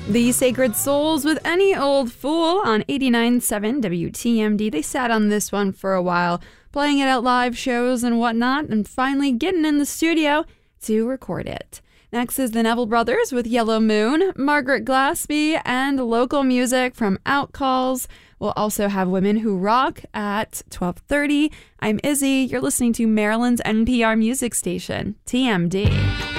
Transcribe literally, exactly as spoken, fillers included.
The Sacred Souls with Any Old Fool on eighty-nine point seven W T M D. They sat on this one for a while, playing it at live shows and whatnot, and finally getting in the studio to record it. Next is the Neville Brothers with Yellow Moon, Margaret Glaspie, and local music from Outcalls. We'll also have Women Who Rock at twelve thirty. I'm Izzy. You're listening to Maryland's N P R music station, T M D.